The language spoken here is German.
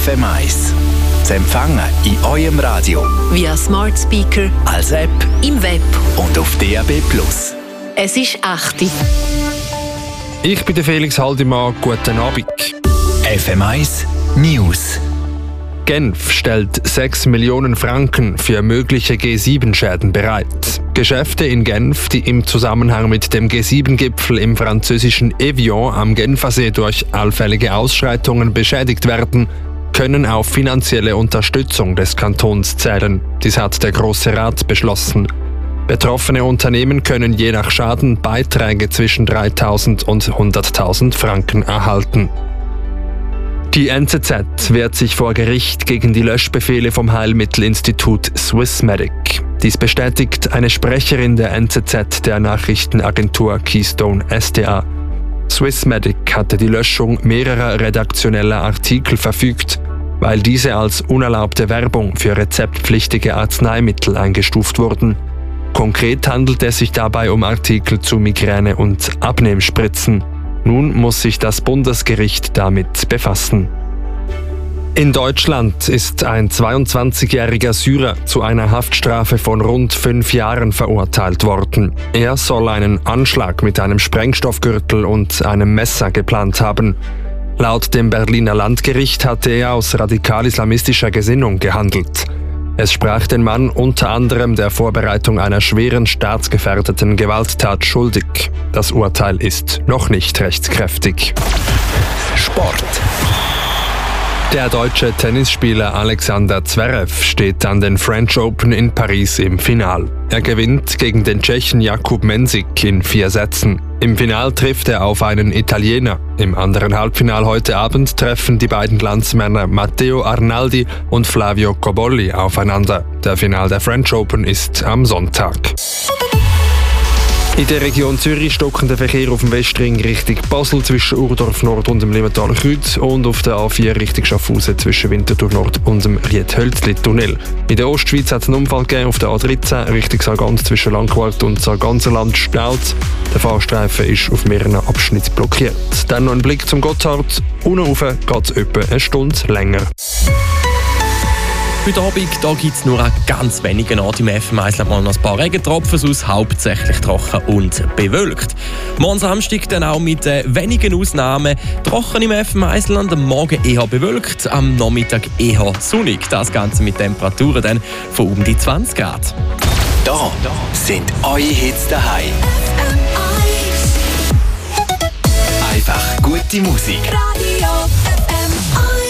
FM1. Zu empfangen in eurem Radio, via Smart Speaker, als App im Web und auf DAB+. Es ist 8 Uhr. Ich bin der Felix Haldimann. Guten Abend. FM1 News. Genf stellt 6 Millionen Franken für mögliche G7-Schäden bereit. Geschäfte in Genf, die im Zusammenhang mit dem G7-Gipfel im französischen Evian am Genfersee durch allfällige Ausschreitungen beschädigt werden, können auf finanzielle Unterstützung des Kantons zählen. Dies hat der Grosse Rat beschlossen. Betroffene Unternehmen können je nach Schaden Beiträge zwischen 3.000 und 100.000 Franken erhalten. Die NZZ wehrt sich vor Gericht gegen die Löschbefehle vom Heilmittelinstitut Swissmedic. Dies bestätigt eine Sprecherin der NZZ der Nachrichtenagentur Keystone SDA. Swissmedic hatte die Löschung mehrerer redaktioneller Artikel verfügt, weil diese als unerlaubte Werbung für rezeptpflichtige Arzneimittel eingestuft wurden. Konkret handelt es sich dabei um Artikel zu Migräne- und Abnehmspritzen. Nun muss sich das Bundesgericht damit befassen. In Deutschland ist ein 22-jähriger Syrer zu einer Haftstrafe von rund 5 Jahren verurteilt worden. Er soll einen Anschlag mit einem Sprengstoffgürtel und einem Messer geplant haben. Laut dem Berliner Landgericht hatte er aus radikal-islamistischer Gesinnung gehandelt. Es sprach den Mann unter anderem der Vorbereitung einer schweren staatsgefährdeten Gewalttat schuldig. Das Urteil ist noch nicht rechtskräftig. Sport. Der deutsche Tennisspieler Alexander Zverev steht an den French Open in Paris im Final. Er gewinnt gegen den Tschechen Jakub Mensik in 4 Sätzen. Im Final trifft er auf einen Italiener. Im anderen Halbfinal heute Abend treffen die beiden Landsmänner Matteo Arnaldi und Flavio Cobolli aufeinander. Der Final der French Open ist am Sonntag. In der Region Zürich stocken der Verkehr auf dem Westring Richtung Basel zwischen Urdorf Nord und dem Limentaler Kreuz und auf der A4 Richtung Schaffhausen zwischen Winterthur Nord und dem Riethölzli-Tunnel. In der Ostschweiz hat es einen Unfall gegeben auf der A13 Richtung Sargans zwischen Langquart und Sarganserland staut. Der Fahrstreifen ist auf mehreren Abschnitten blockiert. Dann noch ein Blick zum Gotthard. Unten rauf geht es etwa eine Stunde länger. Heute Abend gibt es nur an ganz wenigen Orten im FM-Eisland mal noch ein paar Regentropfen, sonst hauptsächlich trocken und bewölkt. Morgen Samstag dann auch mit wenigen Ausnahmen trocken im FM-Eisland, am Morgen eher bewölkt, am Nachmittag eher sonnig. Das Ganze mit Temperaturen dann von um die 20 Grad. Da sind eure Hits daheim. Einfach gute Musik. Radio FM1.